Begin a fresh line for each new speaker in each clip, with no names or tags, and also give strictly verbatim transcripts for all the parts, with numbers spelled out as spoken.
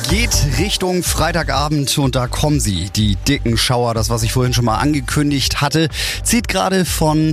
geht Richtung Freitagabend und da kommen sie, die dicken Schauer. Das, was ich vorhin schon mal angekündigt hatte, zieht gerade von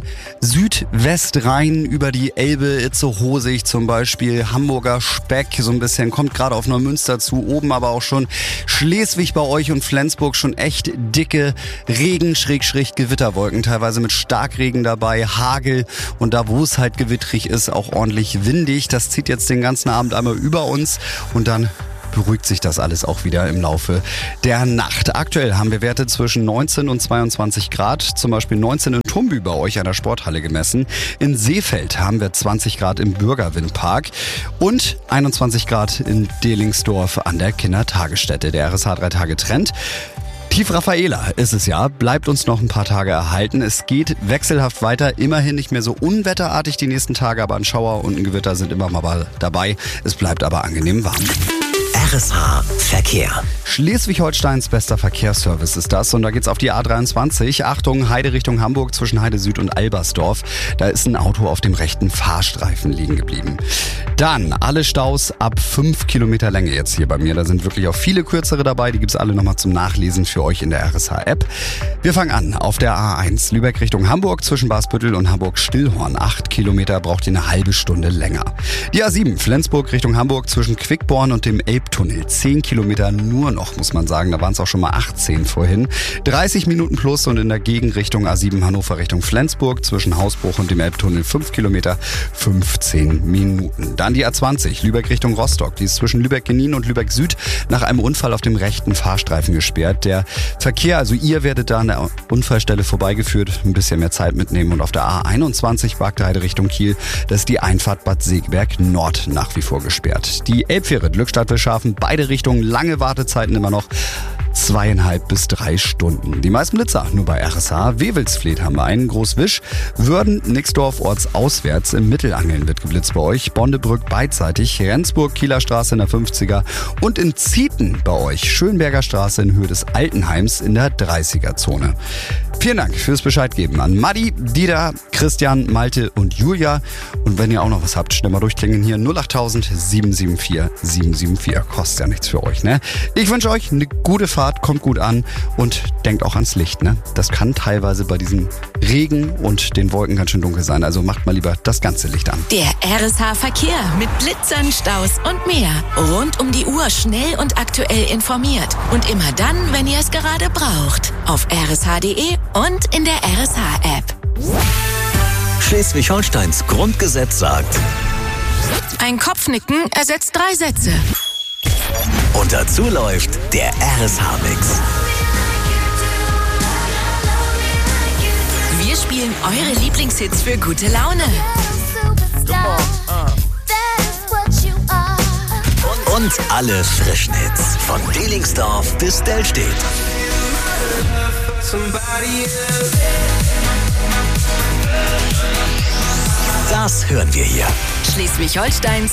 Südwestrhein über die Elbe, Itzehoe zum Beispiel, Hamburger Speck so ein bisschen, kommt gerade auf Neumünster zu, oben aber auch schon Schleswig bei euch und Flensburg schon echt dicke Regen, Schräg, Gewitterwolken, teilweise mit Starkregen dabei, Hagel und da, wo es halt gewittrig ist, auch ordentlich windig. Das zieht jetzt den ganzen Abend einmal über uns und dann beruhigt sich das alles auch wieder im Laufe der Nacht. Aktuell haben wir Werte zwischen neunzehn und zweiundzwanzig Grad, zum Beispiel neunzehn in Tumby bei euch an der Sporthalle gemessen. In Seefeld haben wir zwanzig Grad im Bürgerwindpark und einundzwanzig Grad in Delingsdorf an der Kindertagesstätte. Der R S H drei Tage Trend. Tief Raffaela ist es ja, bleibt uns noch ein paar Tage erhalten. Es geht wechselhaft weiter, immerhin nicht mehr so unwetterartig die nächsten Tage, aber ein Schauer und ein Gewitter sind immer mal dabei. Es bleibt aber angenehm warm.
R S H Verkehr.
Schleswig-Holsteins bester Verkehrsservice ist das und da geht's auf die A dreiundzwanzig. Achtung, Heide Richtung Hamburg zwischen Heide Süd und Albersdorf. Da ist ein Auto auf dem rechten Fahrstreifen liegen geblieben. Dann alle Staus ab fünf Kilometer Länge jetzt hier bei mir. Da sind wirklich auch viele kürzere dabei. Die gibt's alle nochmal zum Nachlesen für euch in der R S H-App. Wir fangen an auf der A eins. Lübeck Richtung Hamburg zwischen Basbüttel und Hamburg-Stillhorn. Acht Kilometer braucht ihr eine halbe Stunde länger. Die A sieben. Flensburg Richtung Hamburg zwischen Quickborn und dem Elbtunnel. Zehn Kilometer nur noch, muss man sagen. Da waren es auch schon mal achtzehn vorhin. dreißig Minuten plus und in der Gegenrichtung A sieben Hannover Richtung Flensburg zwischen Hausbruch und dem Elbtunnel fünf Kilometer, fünfzehn Minuten. Dann die A zwanzig, Lübeck Richtung Rostock. Die ist zwischen Lübeck-Genin und Lübeck Süd nach einem Unfall auf dem rechten Fahrstreifen gesperrt. Der Verkehr, also ihr werdet da an der Unfallstelle vorbeigeführt, ein bisschen mehr Zeit mitnehmen. Und auf der A einundzwanzig Bargteheide Richtung Kiel, das ist die Einfahrt Bad Segeberg Nord nach wie vor gesperrt. Die Elbfähre Glückstadt-Wilschafen, beide Richtungen, lange Wartezeiten immer noch. Zweieinhalb bis drei Stunden. Die meisten Blitzer nur bei R S H. Wewelsfleth haben wir einen, Großwisch. Würden, Nixdorf ortsauswärts. Im Mittelangeln wird geblitzt bei euch. Bondebrück beidseitig. Rendsburg, Kieler Straße in der fünfziger. Und in Zieten bei euch. Schönberger Straße in Höhe des Altenheims in der dreißiger Zone. Vielen Dank fürs Bescheid geben an Maddi, Dieter, Christian, Malte und Julia. Und wenn ihr auch noch was habt, schnell mal durchklingen hier null achttausend sieben sieben vier sieben sieben vier. Kostet ja nichts für euch, ne? Ich wünsche euch eine gute Fahrt, kommt gut an und denkt auch ans Licht, ne? Das kann teilweise bei diesem Regen und den Wolken ganz schön dunkel sein. Also macht mal lieber das ganze Licht an.
Der R S H Verkehr mit Blitzern, Staus und mehr. Rund um die Uhr schnell und aktuell informiert. Und immer dann, wenn ihr es gerade braucht. Auf r s h punkt d e und in der R S H-App.
Schleswig-Holsteins Grundgesetz sagt:
Ein Kopfnicken ersetzt drei Sätze.
Und dazu läuft der R S H-Mix.
Wir spielen eure Lieblingshits für gute Laune.
Und alle frischen Hits. Von Delingsdorf bis Dellstedt. Das hören wir hier.
Schleswig-Holsteins